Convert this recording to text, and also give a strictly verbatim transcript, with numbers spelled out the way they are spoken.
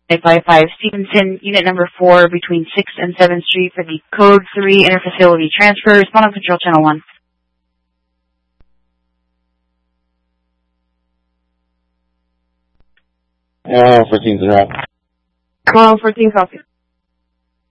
five five five Stevenson, unit number four between sixth and seventh Street for the Code three interfacility transfer. Respond on control channel one. Uh, fourteen's a wrap. Well, fourteen copy.